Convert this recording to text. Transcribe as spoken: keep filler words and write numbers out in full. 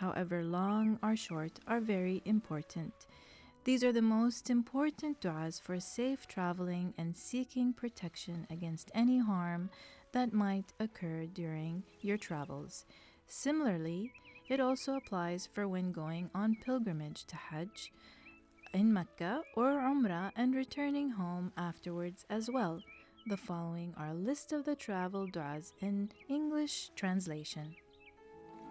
however long or short, are very important. These are the most important du'as for safe traveling and seeking protection against any harm that might occur during your travels. Similarly, it also applies for when going on pilgrimage to Hajj in Mecca or Umrah and returning home afterwards as well. The following are a list of the travel du'as in English translation.